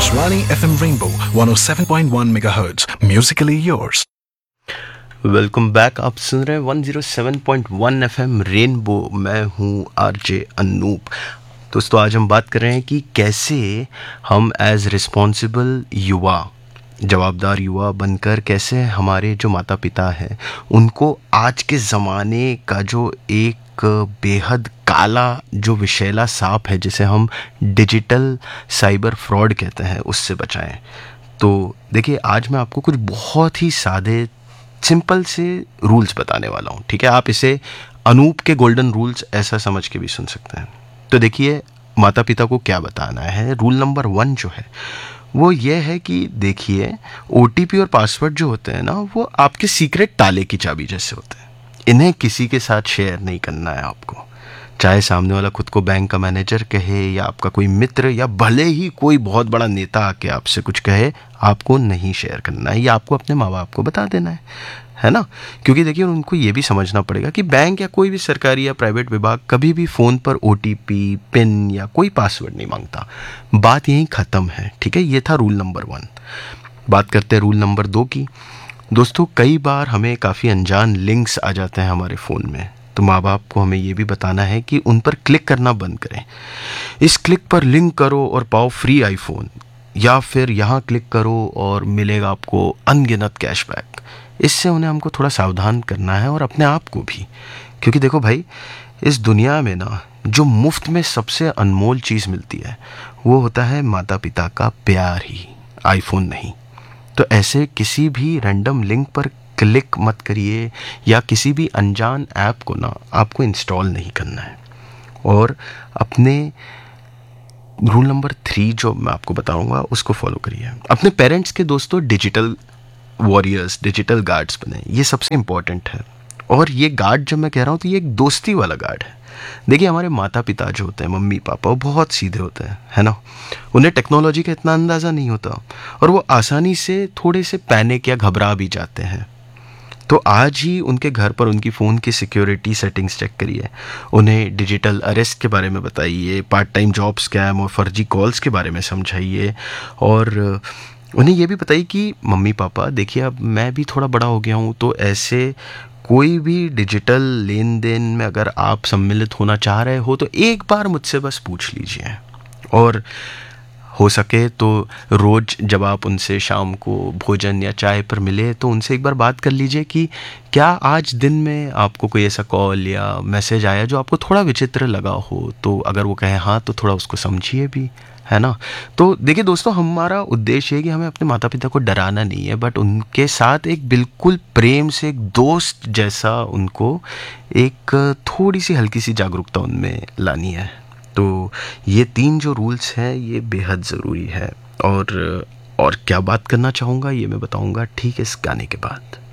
Akashvani FM Rainbow 107.1 MHz. Musically yours. Welcome back. आप सुन रहे हैं 107.1 FM रेनबो। मैं हूँ आरजे अनूप। दोस्तों, आज हम बात कर रहे हैं कि कैसे हम एज रिस्पॉन्सिबल युवा, जवाबदार युवा बनकर कैसे हमारे जो माता पिता हैं उनको आज के ज़माने का जो एक बेहद काला जो विषैला सांप है जिसे हम डिजिटल साइबर फ्रॉड कहते हैं उससे बचाएं। तो देखिए, आज मैं आपको कुछ बहुत ही सादे सिंपल से रूल्स बताने वाला हूँ। ठीक है, आप इसे अनूप के गोल्डन रूल्स ऐसा समझ के भी सुन सकते हैं। तो देखिए, माता पिता को क्या बताना है। रूल नंबर 1 जो है वो ये है कि देखिए, OTP और पासवर्ड जो होते हैं ना, वो आपके सीक्रेट ताले की चाबी जैसे होते हैं। इन्हें किसी के साथ शेयर नहीं करना है आपको, चाहे सामने वाला खुद को बैंक का मैनेजर कहे या आपका कोई मित्र या भले ही कोई बहुत बड़ा नेता आके आपसे कुछ कहे, आपको नहीं शेयर करना है। या आपको अपने माँ बाप को बता देना है ना। क्योंकि देखिए, उनको ये भी समझना पड़ेगा कि बैंक या कोई भी सरकारी या प्राइवेट विभाग कभी भी फ़ोन पर OTP, पिन या कोई पासवर्ड नहीं मांगता। बात यहीं ख़त्म है। ठीक है, ये था रूल नंबर 1। बात करते हैं रूल नंबर 2 की। दोस्तों, कई बार हमें काफ़ी अनजान लिंक्स आ जाते हैं हमारे फ़ोन में, तो माँ बाप को हमें ये भी बताना है कि उन पर क्लिक करना बंद करें। इस क्लिक पर लिंक करो और पाओ फ्री आईफोन, या फिर यहाँ क्लिक करो और मिलेगा आपको अनगिनत कैशबैक। इससे उन्हें हमको थोड़ा सावधान करना है और अपने आप को भी। क्योंकि देखो भाई, इस दुनिया में ना जो मुफ्त में सबसे अनमोल चीज़ मिलती है वो होता है माता पिता का प्यार ही, आईफोन नहीं। तो ऐसे किसी भी रैंडम लिंक पर क्लिक मत करिए या किसी भी अनजान ऐप को ना आपको इंस्टॉल नहीं करना है। और अपने रूल नंबर 3 जो मैं आपको बताऊंगा उसको फॉलो करिए। अपने पेरेंट्स के दोस्तों डिजिटल वॉरियर्स, डिजिटल गार्ड्स बने, ये सबसे इम्पोर्टेंट है। और ये गार्ड जब मैं कह रहा हूँ तो ये एक दोस्ती वाला गार्ड है। देखिए, हमारे माता पिता जो होते हैं, मम्मी पापा, वो बहुत सीधे होते हैं, है ना। उन्हें टेक्नोलॉजी का इतना अंदाज़ा नहीं होता और वो आसानी से थोड़े से पैनिक या घबरा भी जाते हैं। तो आज ही उनके घर पर उनकी फ़ोन की सिक्योरिटी सेटिंग्स चेक करिए। उन्हें डिजिटल अरेस्ट के बारे में बताइए, पार्ट टाइम जॉब स्कैम और फर्जी कॉल्स के बारे में समझाइए। और उन्हें ये भी बताइए कि मम्मी पापा देखिए, अब मैं भी थोड़ा बड़ा हो गया हूँ, तो ऐसे कोई भी डिजिटल लेन देन में अगर आप सम्मिलित होना चाह रहे हो तो एक बार मुझसे बस पूछ लीजिए। और हो सके तो रोज़ जब आप उनसे शाम को भोजन या चाय पर मिले तो उनसे एक बार बात कर लीजिए कि क्या आज दिन में आपको कोई ऐसा कॉल या मैसेज आया जो आपको थोड़ा विचित्र लगा हो। तो अगर वो कहे हाँ, तो थोड़ा उसको समझिए भी, है ना। तो देखिए दोस्तों, हमारा उद्देश्य है कि हमें अपने माता पिता को डराना नहीं है, बट उनके साथ एक बिल्कुल प्रेम से, एक दोस्त जैसा उनको एक थोड़ी सी हल्की सी जागरूकता उनमें लानी है। तो ये 3 जो रूल्स हैं ये बेहद ज़रूरी है। और क्या बात करना चाहूँगा ये मैं बताऊँगा ठीक इस गाने के बाद।